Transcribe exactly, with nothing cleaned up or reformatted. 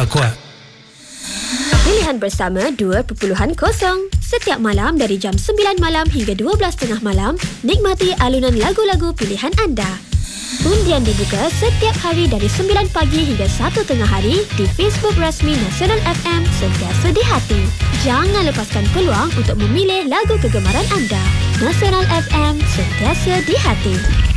Gegar Kuat. Pilihan bersama dua perpuluhan kosong. Setiap malam dari jam sembilan malam hingga dua belas tiga puluh malam, nikmati alunan lagu-lagu pilihan anda. Undian dibuka setiap hari dari sembilan pagi hingga satu tengah hari di Facebook rasmi Nasional F M Sentiasa di Hati. Jangan lepaskan peluang untuk memilih lagu kegemaran anda. Nasional F M Sentiasa di Hati.